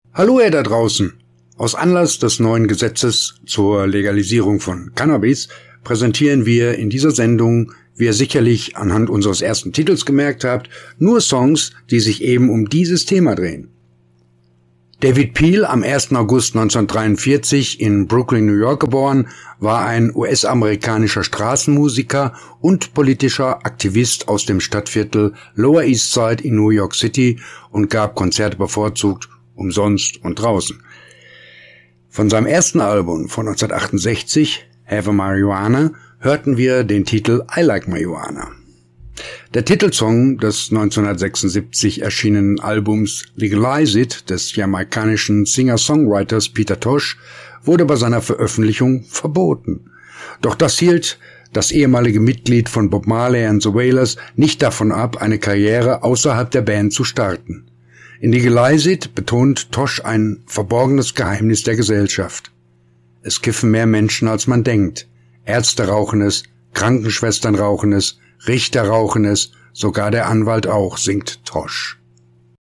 Hallo ihr da draußen! Aus Anlass des neuen Gesetzes zur Legalisierung von Cannabis präsentieren wir in dieser Sendung, wie ihr sicherlich anhand unseres ersten Titels gemerkt habt, nur Songs, die sich eben um dieses Thema drehen. David Peel, am 1. August 1943 in Brooklyn, New York geboren, war ein US-amerikanischer Straßenmusiker und politischer Aktivist aus dem Stadtviertel Lower East Side in New York City und gab Konzerte bevorzugt umsonst und draußen. Von seinem ersten Album von 1968, Have a Marijuana, hörten wir den Titel I Like Marijuana. Der Titelsong des 1976 erschienenen Albums Legalize It des jamaikanischen Singer-Songwriters Peter Tosh wurde bei seiner Veröffentlichung verboten. Doch das hielt das ehemalige Mitglied von Bob Marley and the Wailers nicht davon ab, eine Karriere außerhalb der Band zu starten. In Legalize It betont Tosh ein verborgenes Geheimnis der Gesellschaft. Es kiffen mehr Menschen, als man denkt. Ärzte rauchen es, Krankenschwestern rauchen es, Richter rauchen es, sogar der Anwalt auch, singt Tosh.